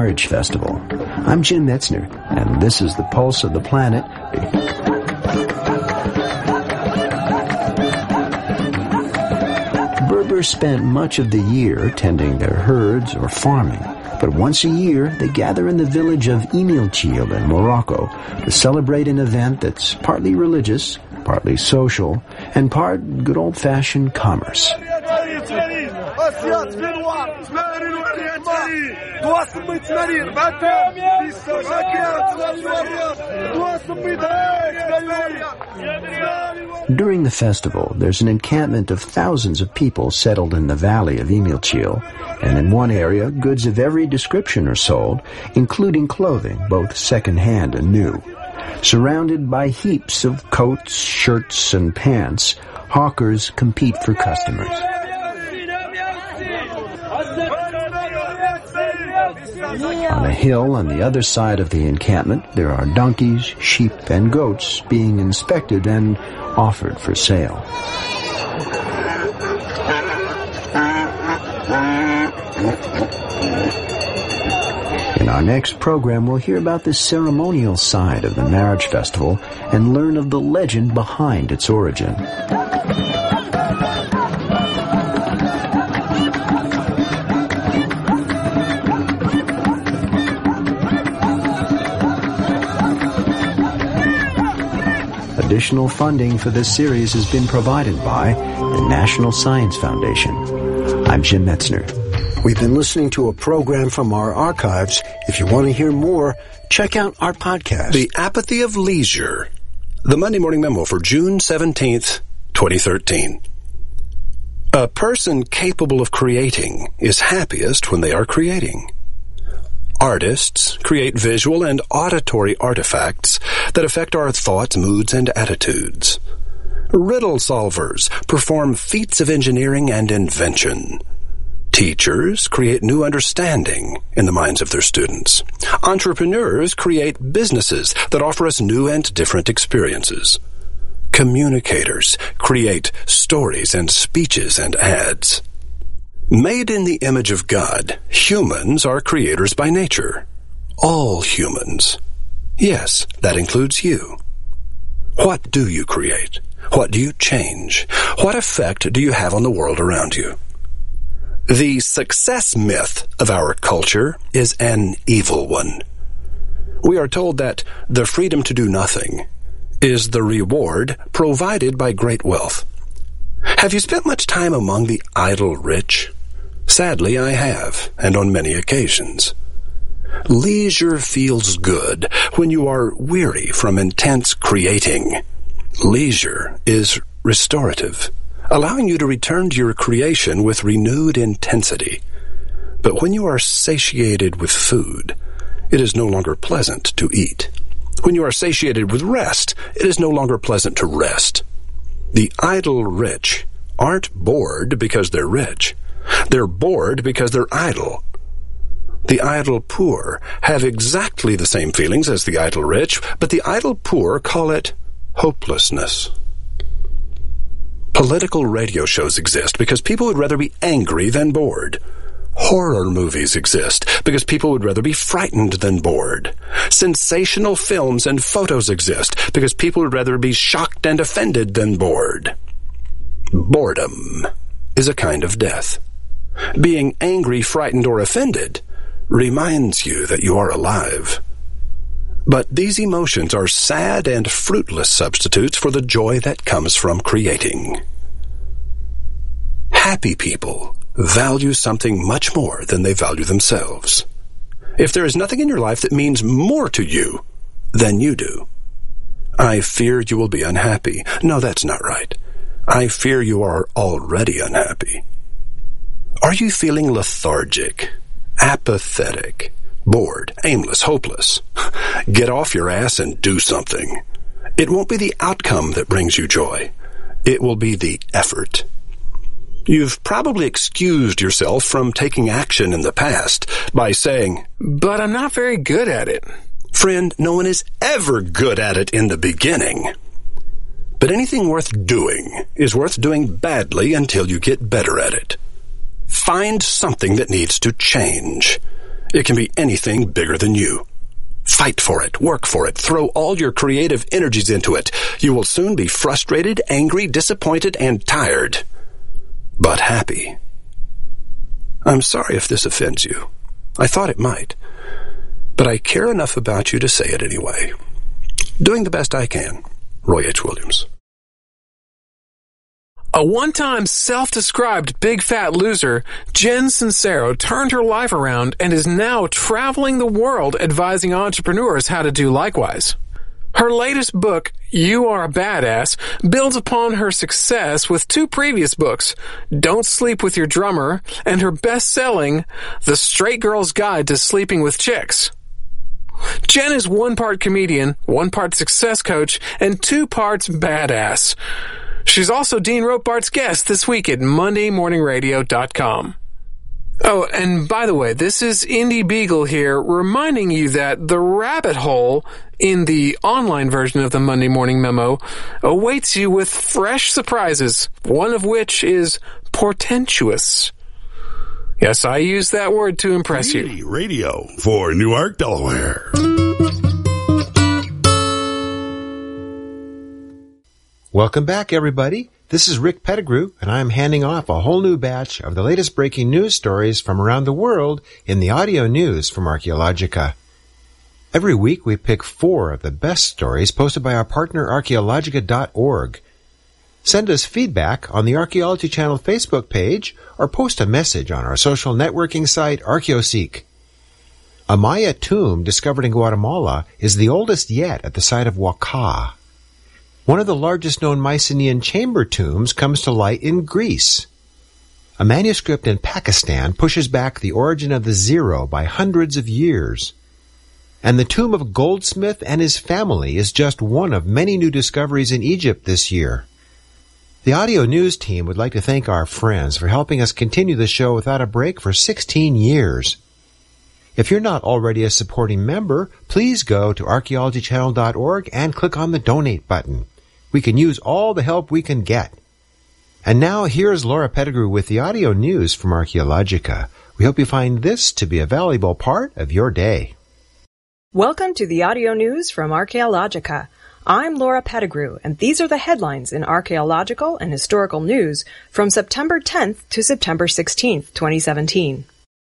Marriage Festival. I'm Jim Metzner, and this is the Pulse of the Planet. Berbers spent much of the year tending their herds or farming, but once a year they gather in the village of Imilchil in Morocco to celebrate an event that's partly religious, partly social, and part good old-fashioned commerce. During the festival, there's an encampment of thousands of people settled in the valley of Imilchil, and in one area, goods of every description are sold, including clothing, both second-hand and new. Surrounded by heaps of coats, shirts, and pants, hawkers compete for customers. On a hill on the other side of the encampment, there are donkeys, sheep, and goats being inspected and offered for sale. In our next program, we'll hear about the ceremonial side of the marriage festival and learn of the legend behind its origin. Additional funding for this series has been provided by the National Science Foundation. I'm Jim Metzner. We've been listening to a program from our archives. If you want to hear more, check out our podcast. The Apathy of Leisure. The Monday Morning Memo for June 17th, 2013. A person capable of creating is happiest when they are creating. Artists create visual and auditory artifacts that affect our thoughts, moods, and attitudes. Riddle solvers perform feats of engineering and invention. Teachers create new understanding in the minds of their students. Entrepreneurs create businesses that offer us new and different experiences. Communicators create stories and speeches and ads. Made in the image of God, humans are creators by nature. All humans. Yes, that includes you. What do you create? What do you change? What effect do you have on the world around you? The success myth of our culture is an evil one. We are told that the freedom to do nothing is the reward provided by great wealth. Have you spent much time among the idle rich? Sadly, I have, and on many occasions. Leisure feels good when you are weary from intense creating. Leisure is restorative, allowing you to return to your creation with renewed intensity. But when you are satiated with food, it is no longer pleasant to eat. When you are satiated with rest, it is no longer pleasant to rest. The idle rich aren't bored because they're rich. They're bored because they're idle. The idle poor have exactly the same feelings as the idle rich, but the idle poor call it hopelessness. Political radio shows exist because people would rather be angry than bored. Horror movies exist because people would rather be frightened than bored. Sensational films and photos exist because people would rather be shocked and offended than bored. Boredom is a kind of death. Being angry, frightened, or offended reminds you that you are alive. But these emotions are sad and fruitless substitutes for the joy that comes from creating. Happy people value something much more than they value themselves. If there is nothing in your life that means more to you than you do, I fear you will be unhappy. No, that's not right. I fear you are already unhappy. Are you feeling lethargic, apathetic, bored, aimless, hopeless? Get off your ass and do something. It won't be the outcome that brings you joy. It will be the effort. You've probably excused yourself from taking action in the past by saying, "But I'm not very good at it." Friend, no one is ever good at it in the beginning. But anything worth doing is worth doing badly until you get better at it. Find something that needs to change. It can be anything bigger than you. Fight for it, work for it, throw all your creative energies into it. You will soon be frustrated, angry, disappointed, and tired, but happy. I'm sorry if this offends you. I thought it might, but I care enough about you to say it anyway. Doing the best I can. Roy H. Williams. A one-time self-described big fat loser, Jen Sincero turned her life around and is now traveling the world advising entrepreneurs how to do likewise. Her latest book, You Are a Badass, builds upon her success with two previous books, Don't Sleep with Your Drummer, and her best-selling The Straight Girl's Guide to Sleeping with Chicks. Jen is one part comedian, one part success coach, and 2 parts badass. She's also Dean Ropebart's guest this week at MondayMorningRadio.com. Oh, and by the way, this is Indy Beagle here, reminding you that the rabbit hole in the online version of the Monday Morning Memo awaits you with fresh surprises, one of which is portentous. Yes, I use that word to impress you. Radio for Newark, Delaware. Welcome back, everybody. This is Rick Pettigrew, and I'm handing off a whole new batch of the latest breaking news stories from around the world in the audio news from Archaeologica. Every week we pick 4 of the best stories posted by our partner Archaeologica.org. Send us feedback on the Archaeology Channel Facebook page or post a message on our social networking site Archaeoseek. A Maya tomb discovered in Guatemala is the oldest yet at the site of Waka. One of the largest known Mycenaean chamber tombs comes to light in Greece. A manuscript in Pakistan pushes back the origin of the zero by hundreds of years. And the tomb of a goldsmith and his family is just one of many new discoveries in Egypt this year. The audio news team would like to thank our friends for helping us continue the show without a break for 16 years. If you're not already a supporting member, please go to archaeologychannel.org and click on the donate button. We can use all the help we can get. And now here's Laura Pettigrew with the audio news from Archaeologica. We hope you find this to be a valuable part of your day. Welcome to the audio news from Archaeologica. I'm Laura Pettigrew, and these are the headlines in archaeological and historical news from September 10th to September 16th, 2017.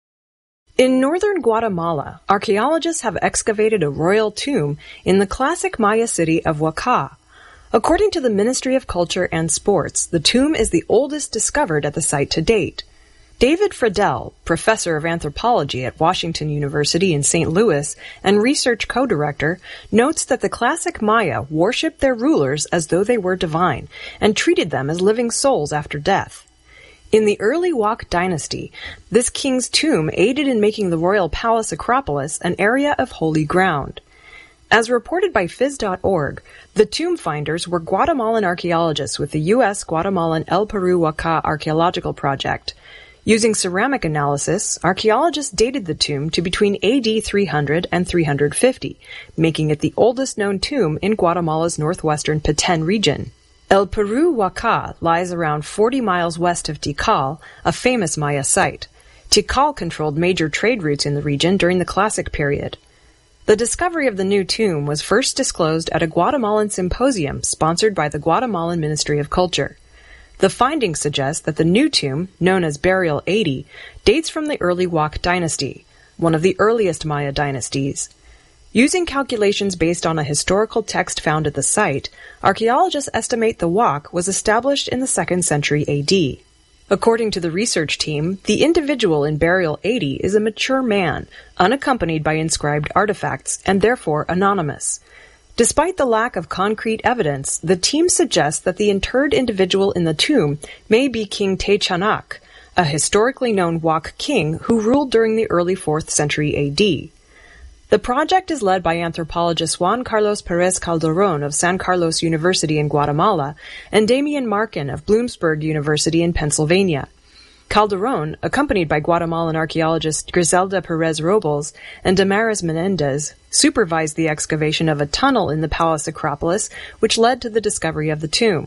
In northern Guatemala, archaeologists have excavated a royal tomb in the classic Maya city of Waka. According to the Ministry of Culture and Sports, the tomb is the oldest discovered at the site to date. David Friedel, professor of anthropology at Washington University in St. Louis and research co-director, notes that the classic Maya worshipped their rulers as though they were divine and treated them as living souls after death. In the early Wak dynasty, this king's tomb aided in making the royal palace Acropolis an area of holy ground. As reported by Phys.org, the tomb finders were Guatemalan archaeologists with the U.S. Guatemalan El Peru Waka Archaeological Project. Using ceramic analysis, archaeologists dated the tomb to between AD 300 and 350, making it the oldest known tomb in Guatemala's northwestern Petén region. El Peru Waka lies around 40 miles west of Tikal, a famous Maya site. Tikal controlled major trade routes in the region during the Classic period. The discovery of the new tomb was first disclosed at a Guatemalan symposium sponsored by the Guatemalan Ministry of Culture. The findings suggest that the new tomb, known as Burial 80, dates from the early Wak dynasty, one of the earliest Maya dynasties. Using calculations based on a historical text found at the site, archaeologists estimate the Wak was established in the 2nd century AD. According to the research team, the individual in Burial 80 is a mature man, unaccompanied by inscribed artifacts, and therefore anonymous. Despite the lack of concrete evidence, the team suggests that the interred individual in the tomb may be King Techanak, a historically known Wak king who ruled during the early 4th century AD. The project is led by anthropologist Juan Carlos Perez Calderon of San Carlos University in Guatemala and Damian Markin of Bloomsburg University in Pennsylvania. Calderon, accompanied by Guatemalan archaeologist Griselda Perez Robles and Damaris Menendez, supervised the excavation of a tunnel in the palace Acropolis, which led to the discovery of the tomb.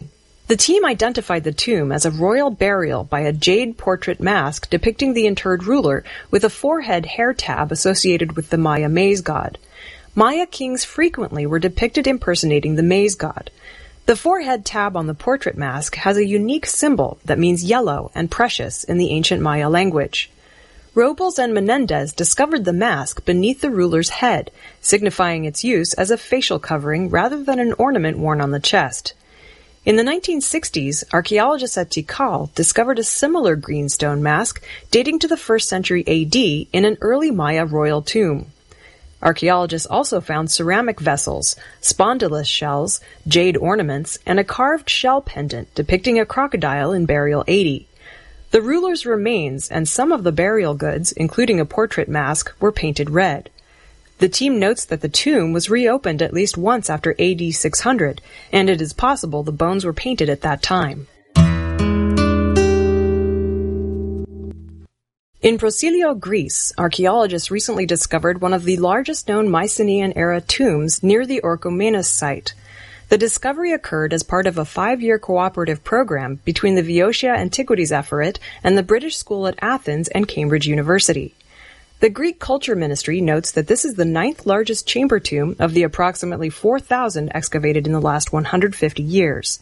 The team identified the tomb as a royal burial by a jade portrait mask depicting the interred ruler with a forehead hair tab associated with the Maya maize god. Maya kings frequently were depicted impersonating the maize god. The forehead tab on the portrait mask has a unique symbol that means yellow and precious in the ancient Maya language. Robles and Menendez discovered the mask beneath the ruler's head, signifying its use as a facial covering rather than an ornament worn on the chest. In the 1960s, archaeologists at Tikal discovered a similar greenstone mask dating to the 1st century AD in an early Maya royal tomb. Archaeologists also found ceramic vessels, spondylus shells, jade ornaments, and a carved shell pendant depicting a crocodile in Burial 80. The ruler's remains and some of the burial goods, including a portrait mask, were painted red. The team notes that the tomb was reopened at least once after AD 600, and it is possible the bones were painted at that time. In Prosilio, Greece, archaeologists recently discovered one of the largest known Mycenaean-era tombs near the Orchomenus site. The discovery occurred as part of a 5-year cooperative program between the Viotia Antiquities Effort and the British School at Athens and Cambridge University. The Greek Culture Ministry notes that this is the 9th largest chamber tomb of the approximately 4,000 excavated in the last 150 years.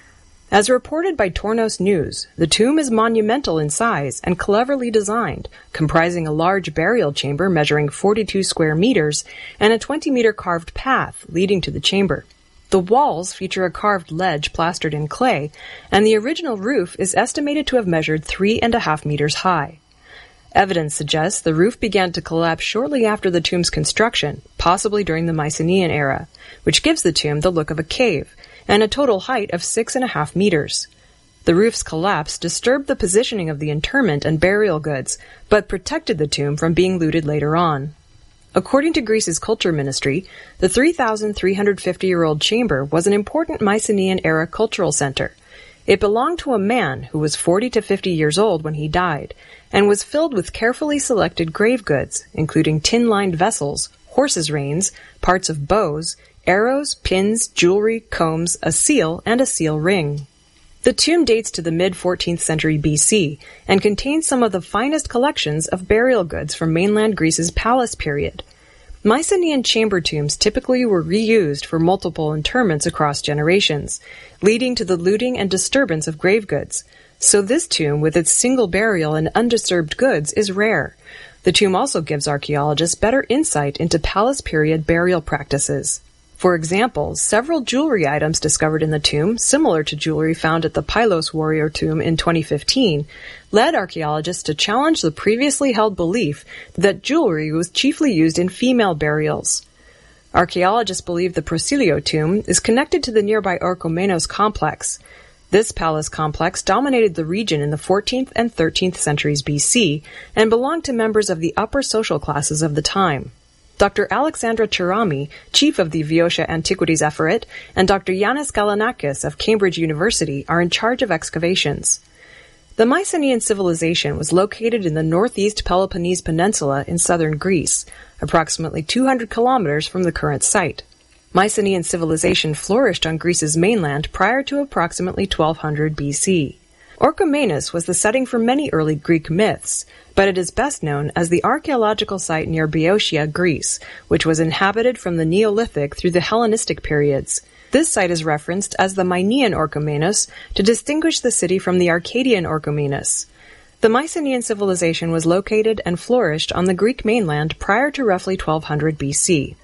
As reported by Tornos News, the tomb is monumental in size and cleverly designed, comprising a large burial chamber measuring 42 square meters and a 20-meter carved path leading to the chamber. The walls feature a carved ledge plastered in clay, and the original roof is estimated to have measured 3.5 meters high. Evidence suggests the roof began to collapse shortly after the tomb's construction, possibly during the Mycenaean era, which gives the tomb the look of a cave, and a total height of 6.5 meters. The roof's collapse disturbed the positioning of the interment and burial goods, but protected the tomb from being looted later on. According to Greece's Culture Ministry, the 3,350-year-old chamber was an important Mycenaean-era cultural center. It belonged to a man who was 40 to 50 years old when he died, and was filled with carefully selected grave goods, including tin-lined vessels, horses' reins, parts of bows, arrows, pins, jewelry, combs, a seal, and a seal ring. The tomb dates to the mid-14th century BC and contains some of the finest collections of burial goods from mainland Greece's palace period. Mycenaean chamber tombs typically were reused for multiple interments across generations, leading to the looting and disturbance of grave goods. So this tomb, with its single burial and undisturbed goods, is rare. The tomb also gives archaeologists better insight into palace period burial practices. For example, several jewelry items discovered in the tomb, similar to jewelry found at the Pylos warrior tomb in 2015, led archaeologists to challenge the previously held belief that jewelry was chiefly used in female burials. Archaeologists believe the Prosilio tomb is connected to the nearby Orchomenos complex. This palace complex dominated the region in the 14th and 13th centuries BC and belonged to members of the upper social classes of the time. Dr. Alexandra Cherami, chief of the Viotia Antiquities Effort, and Dr. Yanis Galanakis of Cambridge University are in charge of excavations. The Mycenaean civilization was located in the northeast Peloponnese Peninsula in southern Greece, approximately 200 kilometers from the current site. Mycenaean civilization flourished on Greece's mainland prior to approximately 1200 BC. Orchomenus was the setting for many early Greek myths, but it is best known as the archaeological site near Boeotia, Greece, which was inhabited from the Neolithic through the Hellenistic periods. This site is referenced as the Mynean Orchomenus to distinguish the city from the Arcadian Orchomenus. The Mycenaean civilization was located and flourished on the Greek mainland prior to roughly 1200 BC.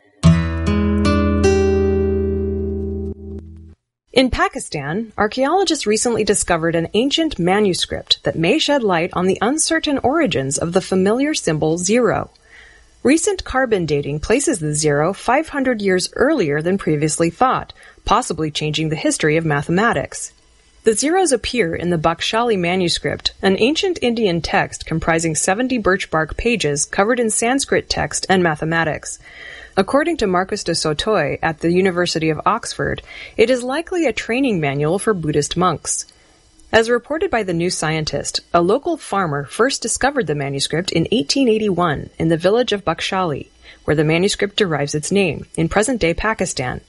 In Pakistan, archaeologists recently discovered an ancient manuscript that may shed light on the uncertain origins of the familiar symbol 0. Recent carbon dating places the 0 500 years earlier than previously thought, possibly changing the history of mathematics. The zeros appear in the Bakshali manuscript, an ancient Indian text comprising 70 birch bark pages covered in Sanskrit text and mathematics. According to Marcus de Sotoy at the University of Oxford, it is likely a training manual for Buddhist monks. As reported by the New Scientist, a local farmer first discovered the manuscript in 1881 in the village of Bakshali, where the manuscript derives its name, in present-day Pakistan.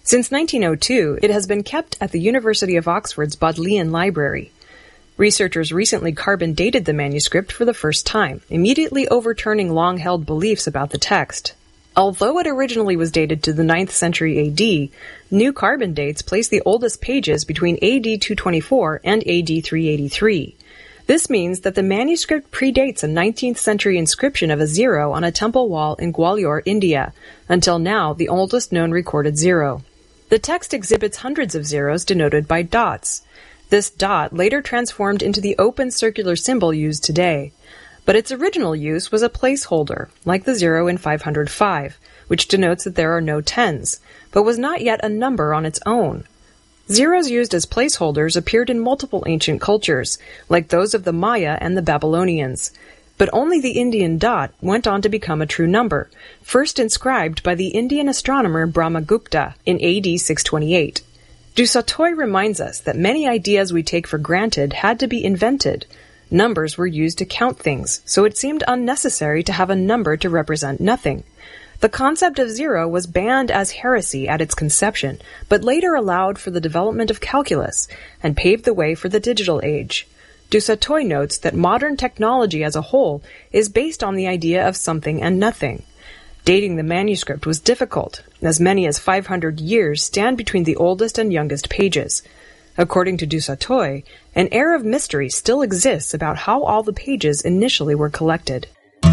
Since 1902, it has been kept at the University of Oxford's Bodleian Library. Researchers recently carbon dated the manuscript for the first time, immediately overturning long-held beliefs about the text. Although it originally was dated to the 9th century AD, new carbon dates place the oldest pages between AD 224 and AD 383. This means that the manuscript predates a 19th century inscription of a 0 on a temple wall in Gwalior, India, until now the oldest known recorded 0. The text exhibits hundreds of zeros denoted by dots. This dot later transformed into the open circular symbol used today. But its original use was a placeholder, like the 0 in 505, which denotes that there are no tens, but was not yet a number on its own. Zeros used as placeholders appeared in multiple ancient cultures, like those of the Maya and the Babylonians. But only the Indian dot went on to become a true number, first inscribed by the Indian astronomer Brahmagupta in AD 628. Du Sautoy reminds us that many ideas we take for granted had to be invented. Numbers were used to count things, so it seemed unnecessary to have a number to represent nothing. The concept of 0 was banned as heresy at its conception, but later allowed for the development of calculus and paved the way for the digital age. Du Sautoy notes that modern technology as a whole is based on the idea of something and nothing. Dating the manuscript was difficult, as many as 500 years stand between the oldest and youngest pages. According to Du Sautoy, an air of mystery still exists about how all the pages initially were collected.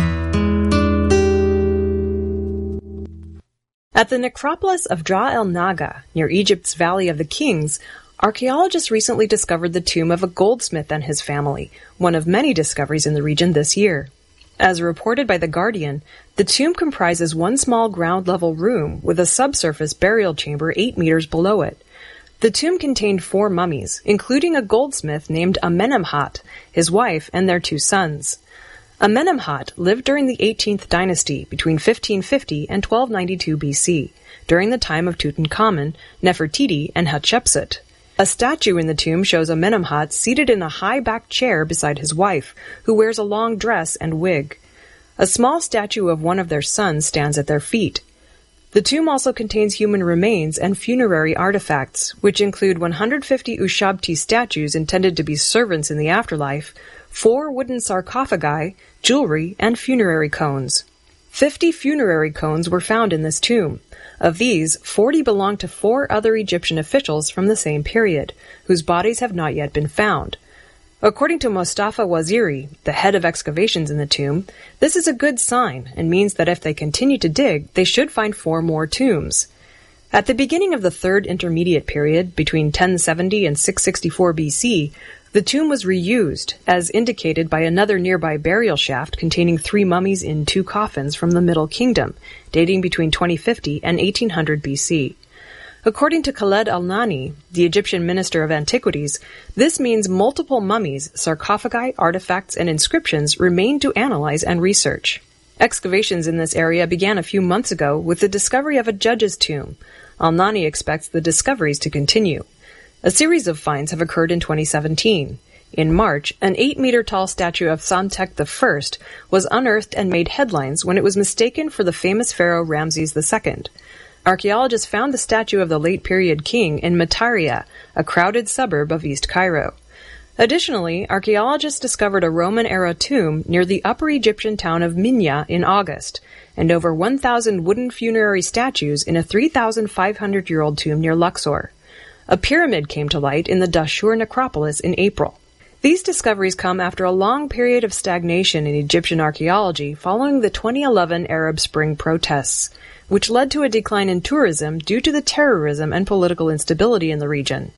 At the necropolis of Dra el Naga, near Egypt's Valley of the Kings, archaeologists recently discovered the tomb of a goldsmith and his family, one of many discoveries in the region this year. As reported by The Guardian, the tomb comprises one small ground-level room with a subsurface burial chamber 8 meters below it. The tomb contained 4 mummies, including a goldsmith named Amenemhat, his wife, and their 2 sons. Amenemhat lived during the 18th dynasty between 1550 and 1292 BC, during the time of Tutankhamun, Nefertiti, and Hatshepsut. A statue in the tomb shows Amenemhat seated in a high-backed chair beside his wife, who wears a long dress and wig. A small statue of one of their sons stands at their feet. The tomb also contains human remains and funerary artifacts, which include 150 Ushabti statues intended to be servants in the afterlife, 4 wooden sarcophagi, jewelry, and funerary cones. 50 funerary cones were found in this tomb. Of these, 40 belong to 4 other Egyptian officials from the same period, whose bodies have not yet been found. According to Mostafa Waziri, the head of excavations in the tomb, this is a good sign and means that if they continue to dig, they should find 4 more tombs. At the beginning of the Third Intermediate Period, between 1070 and 664 BC, the tomb was reused, as indicated by another nearby burial shaft containing 3 mummies in 2 coffins from the Middle Kingdom, dating between 2050 and 1800 BC. According to Khaled Al-Nani, the Egyptian Minister of Antiquities, this means multiple mummies, sarcophagi, artifacts, and inscriptions remain to analyze and research. Excavations in this area began a few months ago with the discovery of a judge's tomb. Al-Nani expects the discoveries to continue. A series of finds have occurred in 2017. In March, an 8-meter-tall statue of Psamtik I was unearthed and made headlines when it was mistaken for the famous pharaoh Ramses II. Archaeologists found the statue of the late-period king in Mataria, a crowded suburb of East Cairo. Additionally, archaeologists discovered a Roman-era tomb near the Upper Egyptian town of Minya in August, and over 1,000 wooden funerary statues in a 3,500-year-old tomb near Luxor. A pyramid came to light in the Dashur necropolis in April. These discoveries come after a long period of stagnation in Egyptian archaeology following the 2011 Arab Spring protests, which led to a decline in tourism due to the terrorism and political instability in the region.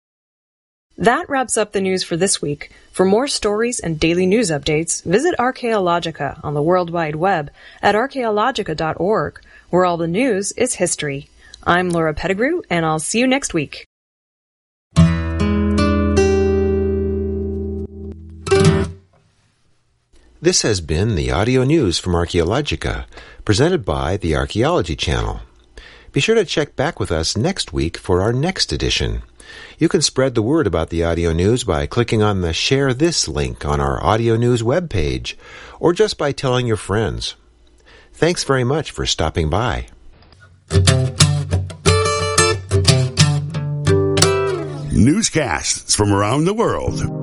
That wraps up the news for this week. For more stories and daily news updates, visit Archaeologica on the World Wide Web at archaeologica.org, where all the news is history. I'm Laura Pettigrew, and I'll see you next week. This has been the audio news from Archaeologica, presented by the Archaeology Channel. Be sure to check back with us next week for our next edition. You can spread the word about the audio news by clicking on the Share This link on our audio news webpage, or just by telling your friends. Thanks very much for stopping by. newscasts from around the world.